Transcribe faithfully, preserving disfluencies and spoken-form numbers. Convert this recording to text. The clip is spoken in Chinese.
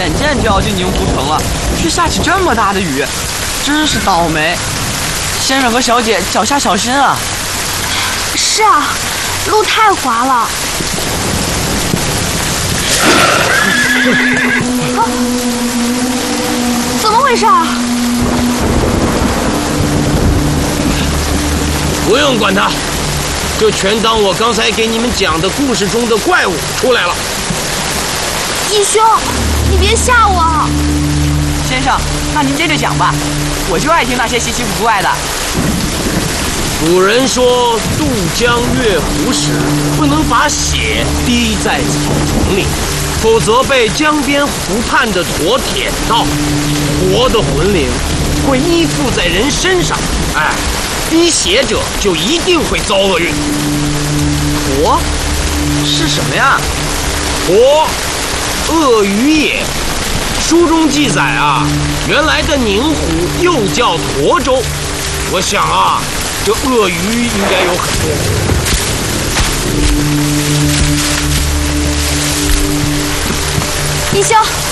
眼见就要进宁湖城了，却下起这么大的雨，真是倒霉。先生和小姐脚下小心啊！ 是啊，路太滑了。啊，怎么回事啊？ 不用管他，就全当我刚才给你们讲的故事中的怪物出来了。 义兄，你别吓我。 先生，那您接着讲吧，我就爱听那些稀奇古怪的。 古人说，渡江越湖时，不能把血滴在草丛里，否则被江边湖畔的驼舔到，活的魂灵会依附在人身上，哎，滴血者就一定会遭厄运。 驼是什么呀？ 驼，鳄鱼也。书中记载啊，原来的宁湖又叫沱州。我想啊，这鳄鱼应该有很多。 义兄，